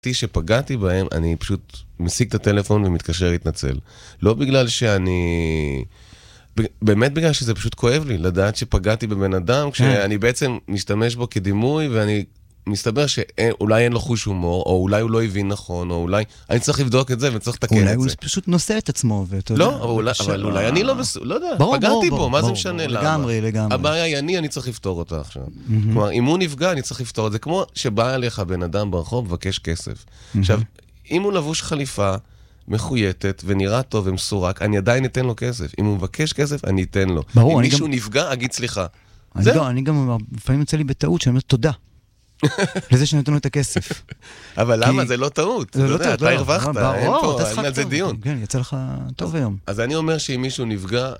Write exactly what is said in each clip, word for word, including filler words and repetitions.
שפגעתי בהם, אני פשוט משיג את הטלפון ומתקשר להתנצל. לא בגלל שאני... באמת בגלל שזה פשוט כואב לי, לדעת שפגעתי בבן אדם, כשאני בעצם משתמש בו כדימוי, ואני מסתבר שאולי אין לו חוש הומור, או אולי הוא לא הבין נכון, או אולי... אני צריך לבדוק את זה וצריך לתקן את זה. אולי הוא פשוט נושא את עצמו, ואתה יודע... לא, אבל אולי אני לא... לא יודע, פגעתי בו, מה זה משנה למה? לגמרי, לגמרי. הבעיה היא אני, אני צריך לפתור אותה עכשיו. כלומר, אם הוא נפגע, אני צריך לפתור את זה. כמו שבא אליך בן אדם ברחוב, מבקש כסף. עכשיו, אם הוא לבוש חליפה, מחויטת ונראה טוב ומסורק, אני עדיין אתן לו כסף. אם הוא מבקש כסף, אני אתן לו. אם מישהו נפגע, אגיד סליחה. אני גם, לפעמים יוצא לי בטעות, שאני אומר תודה. לזה שנתנו את הכסף. אבל למה? זה לא טעות. זה לא טעות. אתה הרווחת, אין פה, אין על זה דיון. כן, יצא לך טוב היום. אז אני אומר שאם מישהו נפגע,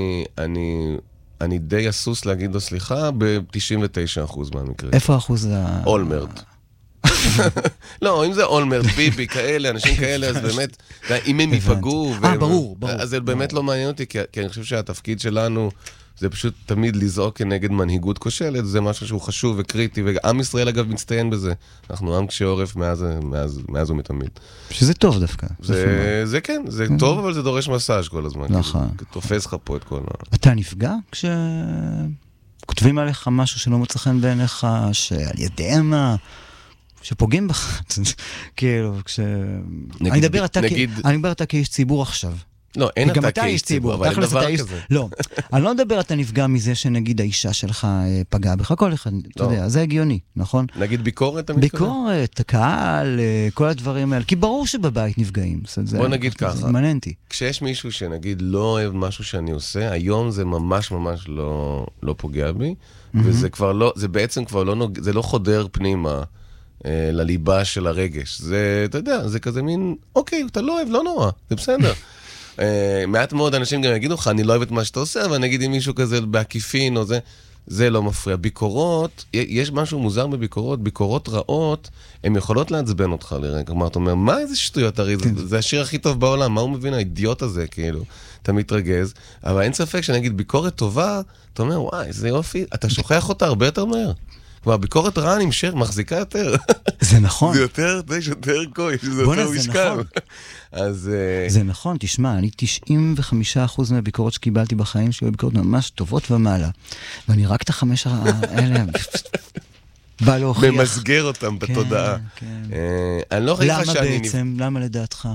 אני די אסוס להגיד לו סליחה ב-תשעים ותשעה אחוז מהמקרה. איפה האחוז ה... אולמרט. לא, אם זה אולמרט, ביבי, כאלה, אנשים כאלה, אז באמת, אם הם ייפגעו, ברור, ברור. אז זה באמת לא מעניין אותי, כי אני חושב שהתפקיד שלנו, זה פשוט תמיד לזעוק כנגד מנהיגות כושלת, זה משהו שהוא חשוב וקריטי, ועם ישראל אגב מצטיין בזה. אנחנו עם קשה עורף מאז ומתמיד. שזה טוב דווקא. זה כן, זה טוב, אבל זה דורש מסאז' כל הזמן. נכון. תופס לך פה את כל ה... אתה נפגע כשכותבים עליך משהו שלא מוצא חן בעיניך, שעל ידיהם מה... שפוגעים בך, כאילו, כש... אני מדבר אתה כאיש ציבור עכשיו. לא, אין אתה כאיש ציבור, אבל אין דבר כזה. לא, אני לא מדבר אתה נפגע מזה שנגיד האישה שלך פגעה בך, כל אחד, אתה יודע, זה הגיוני, נכון? נגיד ביקורת, אתה מתכוון? ביקורת, הקהל, כל הדברים האלה, כי ברור שבבית נפגעים. בוא נגיד ככה, זה מננתי. כשיש מישהו שנגיד לא אוהב משהו שאני עושה, היום זה ממש ממש לא פוגע בי, וזה כבר לא, זה בעצם כבר לא, זה לא חודר פנימה, לליבה של הרגש. זה, אתה יודע, זה כזה מין, אוקיי, אתה לא אוהב, לא נורא, זה בסדר. מעט מאוד אנשים גם יגידו לך, אני לא אוהב את מה שאתה עושה, אבל נגיד אם מישהו כזה בעקיפין או זה, זה לא מפריע. ביקורות, יש משהו מוזר בביקורות, ביקורות רעות, הן יכולות לעצבן אותך לרגע. כלומר, אתה אומר, מה איזה שטויות, הרי זה השיר הכי טוב בעולם, מה הוא מבין, האידיוט הזה, כאילו, אתה מתרגז, אבל אין ספק שנגיד ביקורת טובה, אתה אומר, וואי, זה יופי, אתה שוכח אותה הרבה יותר מהר. כלומר, ביקורת רעה נמשך, מחזיקה יותר. זה נכון. זה יותר, זה יותר כוי, זה יותר משקל. אז... זה נכון, תשמע, אני תשעים וחמישה אחוז מהביקורות שקיבלתי בחיים שלי, ביקורות ממש טובות ומעלה. ואני רק את החמש האלה, בא להוכיח. ממסגר אותם בתודעה. כן, כן. אני לא חייך שאני... למה בעצם? למה לדעתך?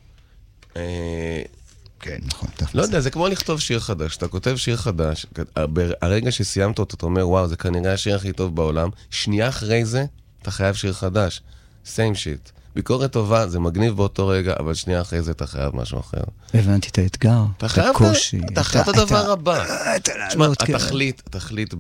כן, נכון. לא יודע, זה כמו לכתוב שיר חדש. אתה כותב שיר חדש, הרגע שסיימת אותו, אתה אומר, וואו, זה כנראה השיר הכי טוב בעולם. שנייה אחרי זה, אתה חייב שיר חדש. same shit. ביקורת טובה, זה מגניב באותו רגע, אבל שנייה אחרי זה אתה חייב משהו אחר. הבנתי את האתגר, את הקושי. אתה חייב את הדבר הבא. תשמע, התכלית, התכלית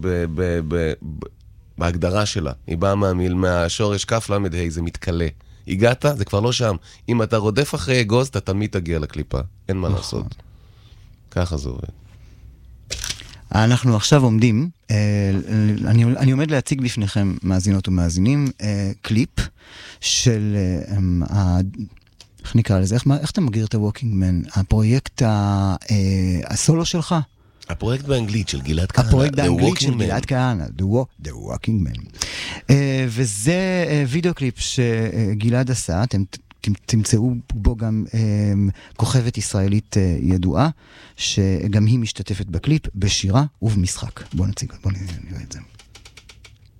בהגדרה שלה, היא באה מהשורש כף למד ה', זה מתקלה. הגעת, זה כבר לא שם. אם אתה רודף אחרי אגוז, אתה תמיד תגיע לקליפה. אין מה לעשות. ככה זה עובד. אנחנו עכשיו עומדים, אני, אני עומד להציג בפניכם מאזינות ומאזינים, קליפ של, איך נקרא לזה, איך, איך אתה מגדיר את הווקינג מן? הפרויקט הסולו שלך? הפרויקט באנגלית של גלעד כהנא. הפרויקט באנגלית של גלעד כהנא, The Walking Man. וזה וידאו קליפ שגלעד עשה, אתם תמצאו בו גם כוכבת ישראלית ידועה, שגם היא משתתפת בקליפ, בשירה ובמשחק. בואו נציג, בואו נראה את זה.